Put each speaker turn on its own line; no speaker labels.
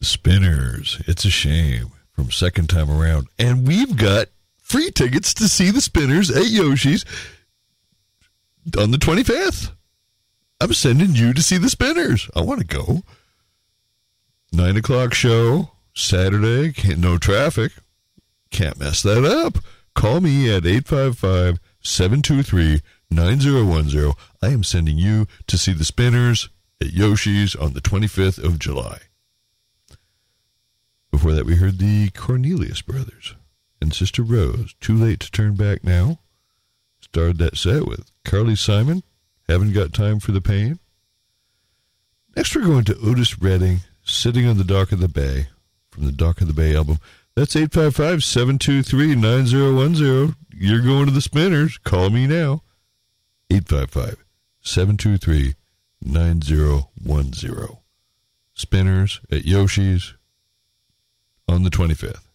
Spinners. It's a shame from second time around. And we've got free tickets to see the Spinners at Yoshi's on the 25th. I'm sending you to see the Spinners. I want to go. 9 o'clock show, Saturday. No traffic. Can't mess that up. Call me at 855-723-9010. I am sending you to see the Spinners at Yoshi's on the 25th of July. Before that, we heard the Cornelius Brothers and Sister Rose, Too Late to Turn Back Now. Started that set with Carly Simon, Haven't Got Time for the Pain. Next, we're going to Otis Redding, Sitting on the Dock of the Bay, from the Dock of the Bay album. That's 855-723-9010. You're going to the Spinners. Call me now. 855-723-9010. Spinners at Yoshi's on the 25th.